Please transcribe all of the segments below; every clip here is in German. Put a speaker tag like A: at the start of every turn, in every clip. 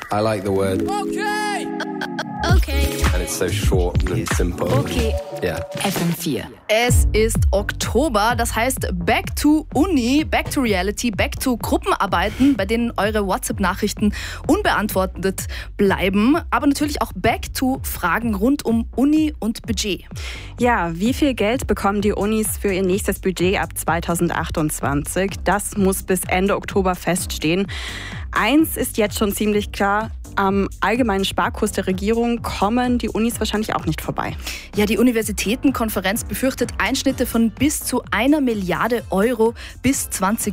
A: I like the word.
B: Okay.
C: Okay.
A: And it's so short and simple.
C: Okay.
A: Yeah.
C: FM4.
D: Es ist Oktober, das heißt Back to Uni, Back to Reality, Back to Gruppenarbeiten, bei denen eure WhatsApp-Nachrichten unbeantwortet bleiben. Aber natürlich auch Back to Fragen rund um Uni und Budget.
E: Ja, wie viel Geld bekommen die Unis für ihr nächstes Budget ab 2028? Das muss bis Ende Oktober feststehen. Eins ist jetzt schon ziemlich klar: am allgemeinen Sparkurs der Regierung kommen die Unis wahrscheinlich auch nicht vorbei.
D: Ja, die Universitätenkonferenz befürchtet Einschnitte von bis zu 1 Milliarde Euro bis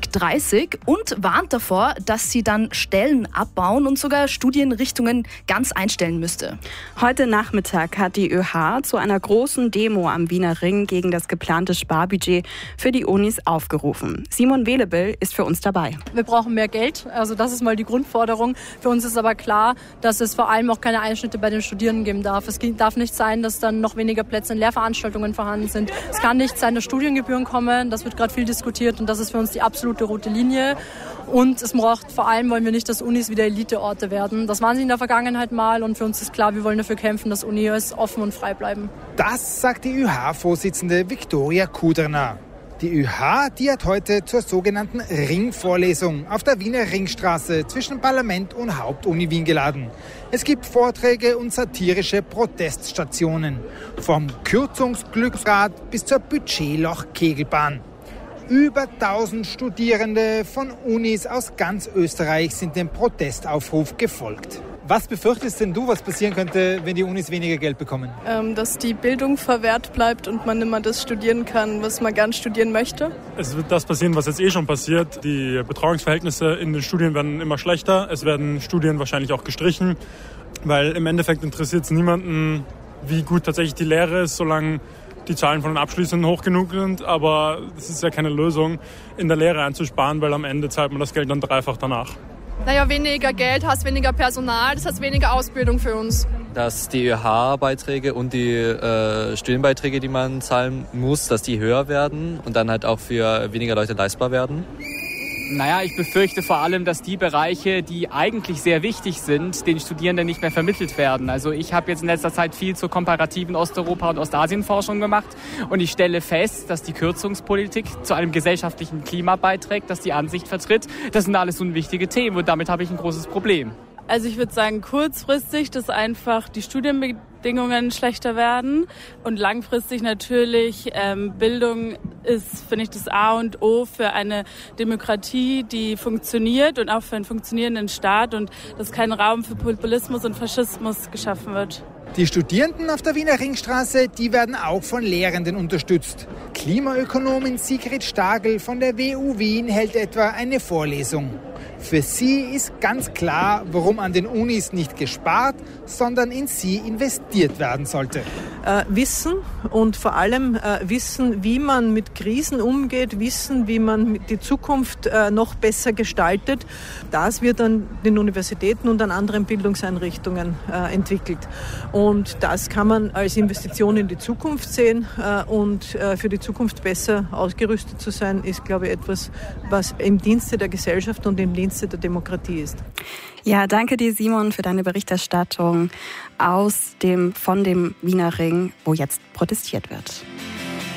D: 2030 und warnt davor, dass sie dann Stellen abbauen und sogar Studienrichtungen ganz einstellen müsste.
E: Heute Nachmittag hat die ÖH zu einer großen Demo am Wiener Ring gegen das geplante Sparbudget für die Unis aufgerufen. Simon Welebel ist für uns dabei.
F: Wir brauchen mehr Geld, also das ist mal die Grundforderung. Für uns ist aber klar, dass es vor allem auch keine Einschnitte bei den Studierenden geben darf. Es darf nicht sein, dass dann noch weniger Plätze in Lehrveranstaltungen vorhanden sind. Es kann nicht sein, dass Studiengebühren kommen. Das wird gerade viel diskutiert und das ist für uns die absolute rote Linie. Und vor allem wollen wir nicht, dass Unis wieder Eliteorte werden. Das waren sie in der Vergangenheit mal und für uns ist klar, wir wollen dafür kämpfen, dass Unis offen und frei bleiben.
G: Das sagt die ÖH-Vorsitzende Viktoria Kuderner. Die ÖH, die hat heute zur sogenannten Ringvorlesung auf der Wiener Ringstraße zwischen Parlament und Hauptuni Wien geladen. Es gibt Vorträge und satirische Proteststationen. Vom Kürzungsglücksrad bis zur Budgetloch-Kegelbahn. Über 1000 Studierende von Unis aus ganz Österreich sind dem Protestaufruf gefolgt. Was befürchtest denn du, was passieren könnte, wenn die Unis weniger Geld bekommen?
H: Dass die Bildung verwehrt bleibt und man immer das studieren kann, was man gern studieren möchte.
I: Es wird das passieren, was jetzt schon passiert. Die Betreuungsverhältnisse in den Studien werden immer schlechter. Es werden Studien wahrscheinlich auch gestrichen, weil im Endeffekt interessiert es niemanden, wie gut tatsächlich die Lehre ist, solange die Zahlen von den Abschlüssen hoch genug sind. Aber es ist ja keine Lösung, in der Lehre einzusparen, weil am Ende zahlt man das Geld dann dreifach danach.
H: Naja, weniger Geld heißt weniger Personal, das heißt weniger Ausbildung für uns.
J: Dass die ÖH-Beiträge und die Studienbeiträge, die man zahlen muss, dass die höher werden und dann halt auch für weniger Leute leistbar werden.
K: Naja, ich befürchte vor allem, dass die Bereiche, die eigentlich sehr wichtig sind, den Studierenden nicht mehr vermittelt werden. Also ich habe jetzt in letzter Zeit viel zur komparativen Osteuropa- und Ostasienforschung gemacht und ich stelle fest, dass die Kürzungspolitik zu einem gesellschaftlichen Klima beiträgt, dass die Ansicht vertritt. Das sind alles unwichtige Themen und damit habe ich ein großes Problem.
H: Also ich würde sagen, kurzfristig, dass einfach die Studienbedingungen schlechter werden und langfristig natürlich Bildung ist, finde ich, das A und O für eine Demokratie, die funktioniert und auch für einen funktionierenden Staat und dass kein Raum für Populismus und Faschismus geschaffen wird.
G: Die Studierenden auf der Wiener Ringstraße, die werden auch von Lehrenden unterstützt. Klimaökonomin Sigrid Stagel von der WU Wien hält etwa eine Vorlesung. Für sie ist ganz klar, warum an den Unis nicht gespart, sondern in sie investiert werden sollte.
L: Wissen und vor allem wissen, wie man mit Krisen umgeht, wissen, wie man die Zukunft noch besser gestaltet. Das wird an den Universitäten und an anderen Bildungseinrichtungen entwickelt. Und das kann man als Investition in die Zukunft sehen und für die Zukunft besser ausgerüstet zu sein, ist, glaube ich, etwas, was im Dienste der Gesellschaft und im Dienste der Demokratie ist.
E: Ja, danke dir, Simon, für deine Berichterstattung von dem Wiener Ring, wo jetzt protestiert wird.